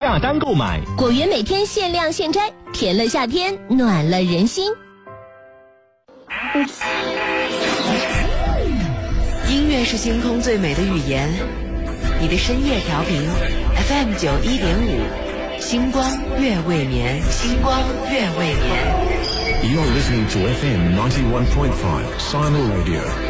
下单购买。 果园每天限量现摘，甜了夏天，暖了人心。 音乐是星空最美的语言，你的深夜调频 FM 91.5，星光月未眠，星光月未眠。 You're listening to FM 91.5 Simul Radio.